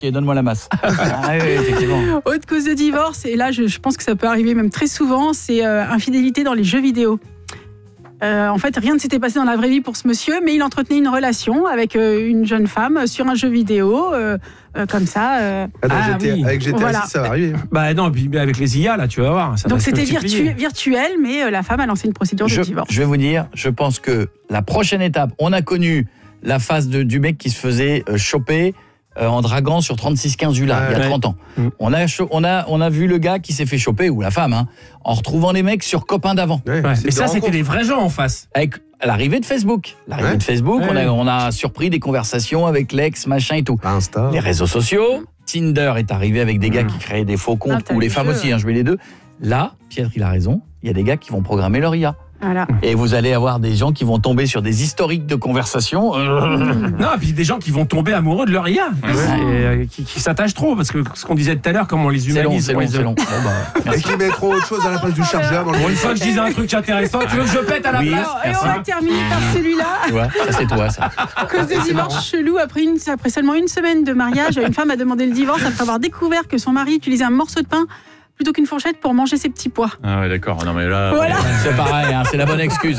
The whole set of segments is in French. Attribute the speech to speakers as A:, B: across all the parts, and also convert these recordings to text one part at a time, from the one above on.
A: Et donne-moi la masse. Ah oui, effectivement.
B: Autre cause de divorce, et là je pense que ça peut arriver même très souvent, c'est infidélité dans les jeux vidéo. En fait, rien ne s'était passé dans la vraie vie pour ce monsieur, mais il entretenait une relation avec une jeune femme sur un jeu vidéo, comme ça.
C: Oui. Avec GTA
B: Voilà.
C: 6, ça va arriver.
D: Bah non, puis avec les IA, là, tu vas voir. Ça
B: Donc
D: va se
B: c'était
D: multiplier.
B: virtuel, mais la femme a lancé une procédure de divorce.
A: Je vais vous dire, je pense que la prochaine étape, on a connu la phase du mec qui se faisait choper en draguant sur 3615 Ulla, il y a 30 ans. On a vu le gars qui s'est fait choper, ou la femme, en retrouvant les mecs sur copains d'avant.
C: Ouais,
D: Ouais,
C: c'est
D: mais
C: des
D: ça, c'était
C: rencontres.
D: des vrais gens en face.
A: Avec l'arrivée de Facebook. On a surpris des conversations avec l'ex, machin et tout.
C: Insta.
A: Les réseaux sociaux, Tinder est arrivé avec des gars qui créaient des faux comptes,
B: t'as
A: ou les
B: le
A: femmes
B: jeu.
A: aussi, je mets les deux. Là, Pierre, il a raison, il y a des gars qui vont programmer leur IA.
B: Voilà.
A: Et vous allez avoir des gens qui vont tomber sur des historiques de conversations.
D: Non, et puis des gens qui vont tomber amoureux de leur IA. Qui s'attachent trop, parce que ce qu'on disait tout à l'heure, comment on les humanise.
A: C'est long. Bon, bah,
C: Et qui mettront autre chose à la place du chargeur. Dans le
D: Pour une fois que je disais un truc intéressant, tu veux que je pète à la
A: Oui.
D: place
B: Et on va terminer par celui-là.
A: tu vois, ça c'est toi, ça.
B: Cause de divorce chelou, après seulement une semaine de mariage, une femme a demandé le divorce après avoir découvert que son mari utilisait un morceau de pain plutôt qu'une fourchette pour manger ses petits pois.
E: Ah ouais, d'accord. Non mais là.
B: Voilà.
A: C'est pareil, c'est la bonne excuse.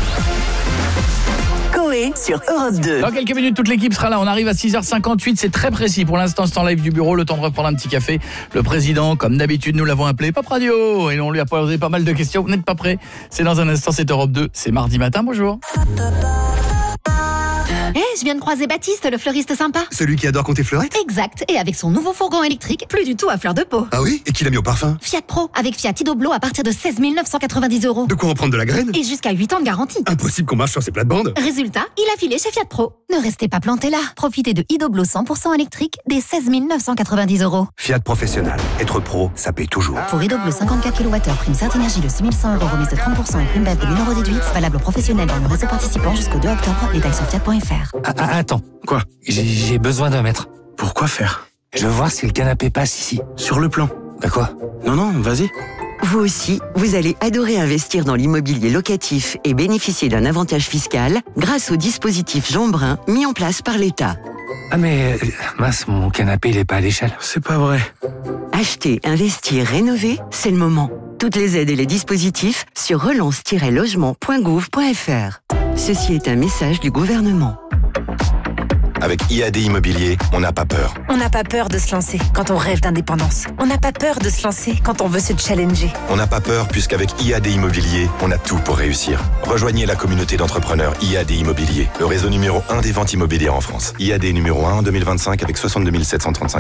F: Coé sur Europe 2.
A: Dans quelques minutes, toute l'équipe sera là. On arrive à 6h58, c'est très précis. Pour l'instant, c'est en live du bureau, le temps de reprendre un petit café. Le président, comme d'habitude, nous l'avons appelé Pop Radio. Et on lui a posé pas mal de questions. Vous n'êtes pas prêts? C'est dans un instant, c'est Europe 2. C'est mardi matin, bonjour.
G: Je viens de croiser Baptiste, le fleuriste sympa.
H: Celui qui adore compter fleurettes?
G: Exact, et avec son nouveau fourgon électrique, plus du tout à fleur de peau.
H: Ah oui? Et qui l'a mis au parfum?
G: Fiat Pro, avec Fiat Idoblo à partir de 16 990 €.
H: De quoi en prendre de la graine?
G: Et jusqu'à 8 ans de garantie.
H: Impossible qu'on marche sur ces plates-bandes.
G: Résultat, il a filé chez Fiat Pro. Ne restez pas planté là. Profitez de Idoblo 100% électrique dès 16 990 €.
H: Fiat Professionnel. Être pro, ça paye toujours.
G: Pour Idoblo 54 kWh, prime Certinergie de 6100 € remise de 30% et prime BEV de 1000 € déduite. Valable aux professionnels dans le réseau participant jusqu'au 2 octobre. Détails sur fiat.fr.
I: Attends.
H: Quoi?
I: J'ai besoin d'un mètre.
H: Pourquoi faire?
I: Je veux voir si le canapé passe ici.
H: Sur le plan.
I: Bah quoi?
H: Non, vas-y.
F: Vous aussi, vous allez adorer investir dans l'immobilier locatif et bénéficier d'un avantage fiscal grâce au dispositif Jean Brun mis en place par l'État.
I: Ah mais, mince, mon canapé il est pas à l'échelle.
H: C'est pas vrai.
F: Acheter, investir, rénover, c'est le moment. Toutes les aides et les dispositifs sur relance-logement.gouv.fr. Ceci est un message du gouvernement.
J: Avec IAD Immobilier, on n'a pas peur.
K: On n'a pas peur de se lancer quand on rêve d'indépendance. On n'a pas peur de se lancer quand on veut se challenger.
J: On n'a pas peur puisqu'avec IAD Immobilier, on a tout pour réussir. Rejoignez la communauté d'entrepreneurs IAD Immobilier, le réseau numéro 1 des ventes immobilières en France. IAD numéro 1 en 2025 avec 62 735